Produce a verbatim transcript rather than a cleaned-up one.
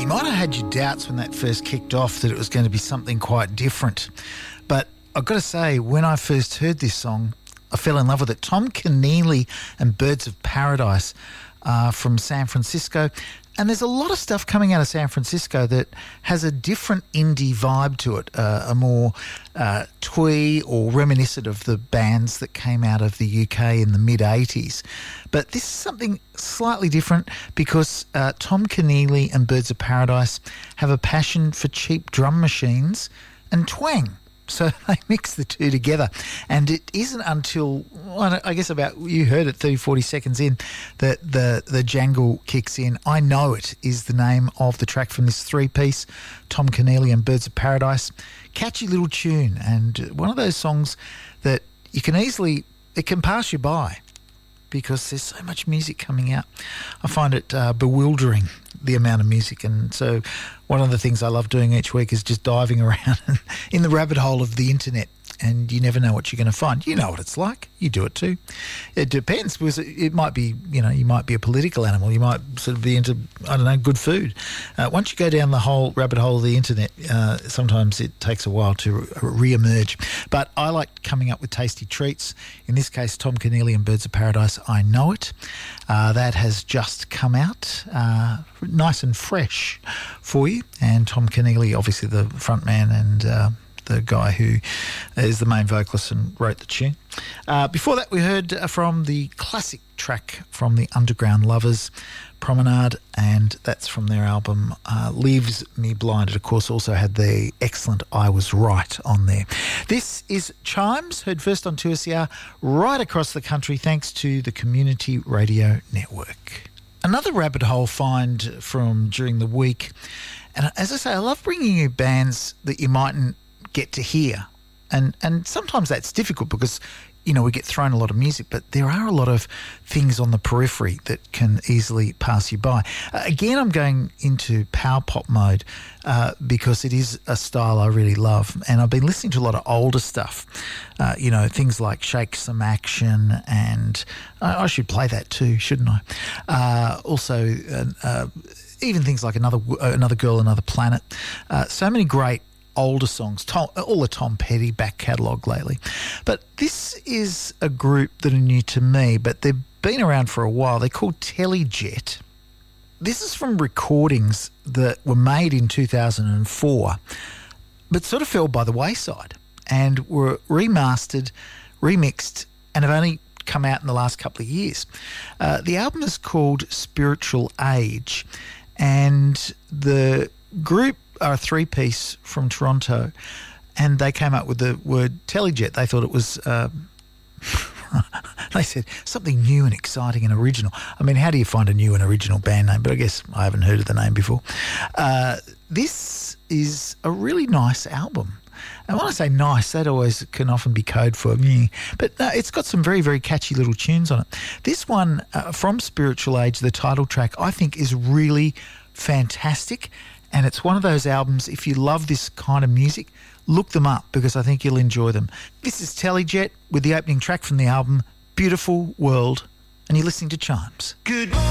You might have had your doubts when that first kicked off that it was going to be something quite different. But I've got to say, when I first heard this song, I fell in love with it. Tom Keneally and Birds of Paradise uh, from San Francisco. And there's a lot of stuff coming out of San Francisco that has a different indie vibe to it, uh, a more uh, twee or reminiscent of the bands that came out of the U K in the mid-eighties. But this is something slightly different because uh, Tom Keneally and Birds of Paradise have a passion for cheap drum machines and twang. So they mix the two together. And it isn't until, well, I guess about, you heard it thirty, forty seconds in, that the, the jangle kicks in. I Know It is the name of the track from this three-piece, Tom Keneally and Birds of Paradise. Catchy little tune, and one of those songs that you can easily, it can pass you by because there's so much music coming out. I find it uh, bewildering, the amount of music. And so one of the things I love doing each week is just diving around in the rabbit hole of the internet, and you never know what you're going to find. You know what it's like. You do it too. It depends, because it, it might be, you know, you might be a political animal. You might sort of be into, I don't know, good food. Uh, once you go down the whole rabbit hole of the internet, uh, sometimes it takes a while to re-emerge. But I like coming up with tasty treats. In this case, Tom Keneally and Birds of Paradise, I Know It. Uh, that has just come out, uh, nice and fresh for you. And Tom Keneally, obviously the front man and uh, the guy who is the main vocalist and wrote the tune. Uh, before that, we heard from the classic track from the Underground Lovers, Promenade, and that's from their album uh, Leaves Me Blind. It, of course, also had the excellent I Was Right on there. This is Chimes, heard first on two S E R right across the country thanks to the Community Radio Network. Another rabbit hole find from during the week, and as I say, I love bringing you bands that you mightn't get to hear, and and sometimes that's difficult because, you know, we get thrown a lot of music, but there are a lot of things on the periphery that can easily pass you by. Uh, again, I'm going into power pop mode uh, because it is a style I really love, and I've been listening to a lot of older stuff, uh, you know, things like Shake Some Action, and I, I should play that too, shouldn't I? Uh, also, uh, uh, even things like Another Another Girl, Another Planet. Uh, so many great older songs, Tom, all the Tom Petty back catalogue lately. But this is a group that are new to me, but they've been around for a while. They're called Telejet. This is from recordings that were made in two thousand four, but sort of fell by the wayside and were remastered, remixed, and have only come out in the last couple of years. Uh, the album is called Spiritual Age, and the group are a three-piece from Toronto, and they came up with the word Telejet. They thought it was, uh, they said, something new and exciting and original. I mean, how do you find a new and original band name? But I guess I haven't heard of the name before. Uh, this is a really nice album. And when I say nice, that always can often be code for me. But uh, it's got some very, very catchy little tunes on it. This one, uh, from Spiritual Age, the title track, I think is really fantastic. And it's one of those albums, if you love this kind of music, look them up because I think you'll enjoy them. This is Telejet with the opening track from the album, Beautiful World, and you're listening to Chimes. Good.